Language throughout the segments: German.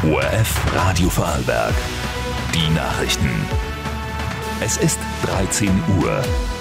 ORF Radio Vorarlberg. Die Nachrichten. Es ist 13 Uhr.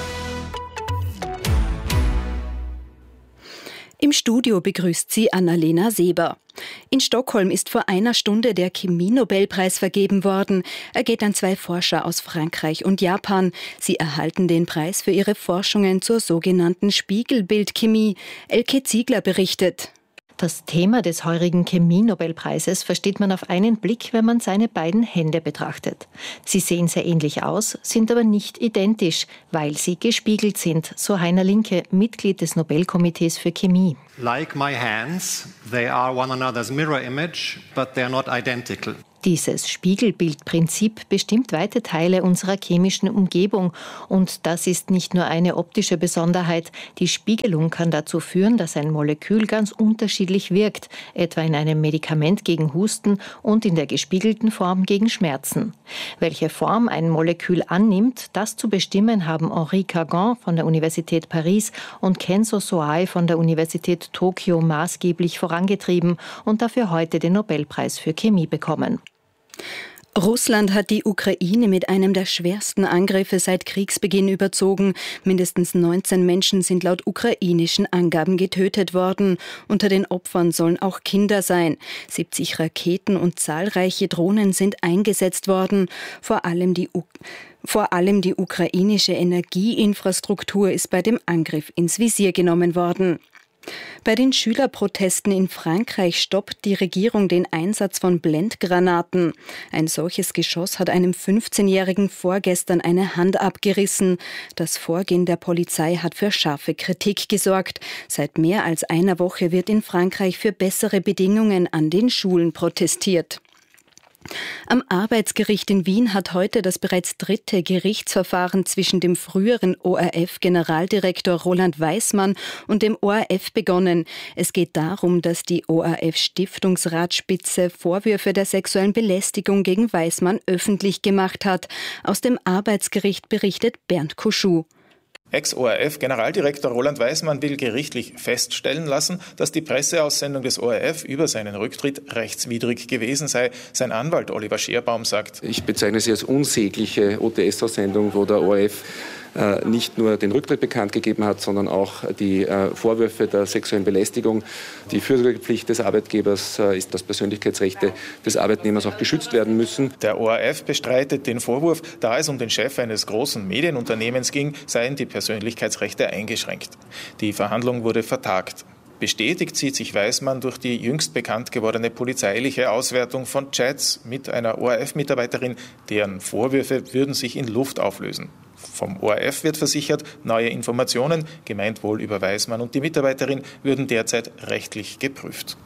Im Studio begrüßt sie Annalena Seber. In Stockholm ist vor einer Stunde der Chemie-Nobelpreis vergeben worden. Er geht an 2 Forscher aus Frankreich und Japan. Sie erhalten den Preis für ihre Forschungen zur sogenannten Spiegelbildchemie. Elke Ziegler berichtet. Das Thema des heurigen Chemie-Nobelpreises versteht man auf einen Blick, wenn man seine beiden Hände betrachtet. Sie sehen sehr ähnlich aus, sind aber nicht identisch, weil sie gespiegelt sind, so Heiner Linke, Mitglied des Nobelkomitees für Chemie. Like my hands, they are one another's mirror image, but they are not identical. Dieses Spiegelbildprinzip bestimmt weite Teile unserer chemischen Umgebung. Und das ist nicht nur eine optische Besonderheit. Die Spiegelung kann dazu führen, dass ein Molekül ganz unterschiedlich wirkt, etwa in einem Medikament gegen Husten und in der gespiegelten Form gegen Schmerzen. Welche Form ein Molekül annimmt, das zu bestimmen, haben Henri Kagan von der Universität Paris und Kenzo Soai von der Universität Tokio maßgeblich vorangetrieben und dafür heute den Nobelpreis für Chemie bekommen. Russland hat die Ukraine mit einem der schwersten Angriffe seit Kriegsbeginn überzogen. Mindestens 19 Menschen sind laut ukrainischen Angaben getötet worden. Unter den Opfern sollen auch Kinder sein. 70 Raketen und zahlreiche Drohnen sind eingesetzt worden. Vor allem die ukrainische Energieinfrastruktur ist bei dem Angriff ins Visier genommen worden. Bei den Schülerprotesten in Frankreich stoppt die Regierung den Einsatz von Blendgranaten. Ein solches Geschoss hat einem 15-Jährigen vorgestern eine Hand abgerissen. Das Vorgehen der Polizei hat für scharfe Kritik gesorgt. Seit mehr als einer Woche wird in Frankreich für bessere Bedingungen an den Schulen protestiert. Am Arbeitsgericht in Wien hat heute das bereits 3. Gerichtsverfahren zwischen dem früheren ORF-Generaldirektor Roland Weismann und dem ORF begonnen. Es geht darum, dass die ORF-Stiftungsratsspitze Vorwürfe der sexuellen Belästigung gegen Weismann öffentlich gemacht hat. Aus dem Arbeitsgericht berichtet Bernd Kuschuh. Ex-ORF-Generaldirektor Roland Weismann will gerichtlich feststellen lassen, dass die Presseaussendung des ORF über seinen Rücktritt rechtswidrig gewesen sei. Sein Anwalt Oliver Scherbaum sagt: Ich bezeichne sie als unsägliche OTS-Aussendung, wo der ORF nicht nur den Rücktritt bekannt gegeben hat, sondern auch die Vorwürfe der sexuellen Belästigung. Die Fürsorgepflicht des Arbeitgebers ist, dass Persönlichkeitsrechte des Arbeitnehmers auch geschützt werden müssen. Der ORF bestreitet den Vorwurf, da es um den Chef eines großen Medienunternehmens ging, seien die Persönlichkeitsrechte eingeschränkt. Die Verhandlung wurde vertagt. Bestätigt sieht sich Weismann durch die jüngst bekannt gewordene polizeiliche Auswertung von Chats mit einer ORF-Mitarbeiterin, deren Vorwürfe würden sich in Luft auflösen. Vom ORF wird versichert, neue Informationen, gemeint wohl über Weismann und die Mitarbeiterin, würden derzeit rechtlich geprüft.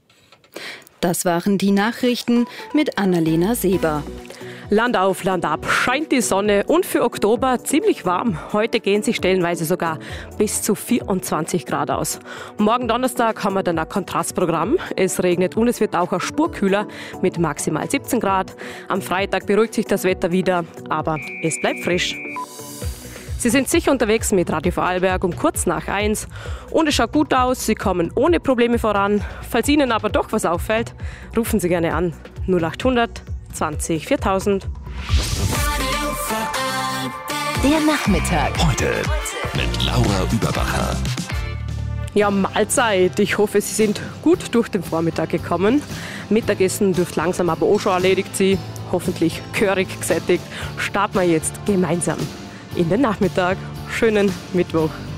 Das waren die Nachrichten mit Annalena Seber. Land auf, Land ab, scheint die Sonne und für Oktober ziemlich warm. Heute gehen sich stellenweise sogar bis zu 24 Grad aus. Morgen Donnerstag haben wir dann ein Kontrastprogramm. Es regnet und es wird auch eine Spur kühler mit maximal 17 Grad. Am Freitag beruhigt sich das Wetter wieder, aber es bleibt frisch. Sie sind sicher unterwegs mit Radio Vorarlberg um kurz nach 1 und es schaut gut aus, Sie kommen ohne Probleme voran. Falls Ihnen aber doch was auffällt, rufen Sie gerne an 0800 20 4000. Der Nachmittag. Heute mit Laura Überbacher. Ja, Mahlzeit. Ich hoffe, Sie sind gut durch den Vormittag gekommen. Mittagessen dürfte langsam aber auch schon erledigt sein. Hoffentlich gehörig gesättigt. Starten wir jetzt gemeinsam in den Nachmittag. Schönen Mittwoch.